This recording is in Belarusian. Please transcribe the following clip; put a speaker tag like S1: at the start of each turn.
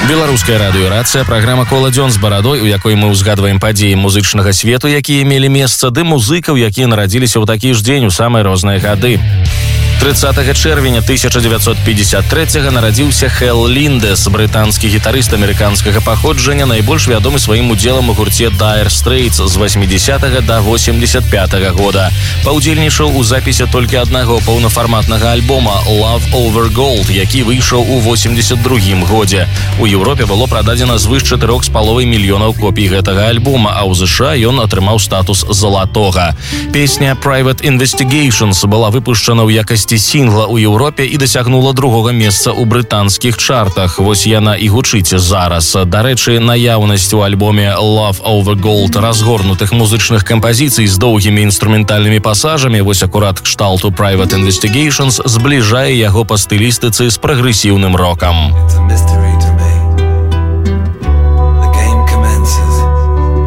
S1: Беларуская радыёрацыя, праграма «Кола дзён з барадой», у якой мы ўзгадваем падзеі музычнага свету, якія мелі месца, ды музыкаў, якія нарадзіліся ў такі ж дзень у самыя розныя гады. 30 чэрвеня 1953 нарадзіўся Хэл Ліндес, брытанскі гітарыст амерыканскага паходжання, найбольш вядомы сваім удзелам у гурце Dire Straits з 80 до 85 года. Паўдзельнічаў у запісе толькі аднаго паўнафарматнага альбома Love Over Gold, які выйшаў у 82 годзе. У Еўропе было прададзена звыш 4,5 мільёнаў копій гэтага альбома, а ў ЗША ён атрымаў статус залатога. Песня Private Investigations была выпушчана ў якасці сінгла ў Еўропе і дасягнула другога месца ў брытанскіх чартах. Вось яна і гучыць зараз. Дарэчы, наяўнасць у альбоме Love Over Gold разгорнутых музычных кампазіцый з доўгімі інструментальнымі пасажамі, вось акурат кшталту Private Investigations, збліжае яго па стылістыцы з прагрэсіўным рокам.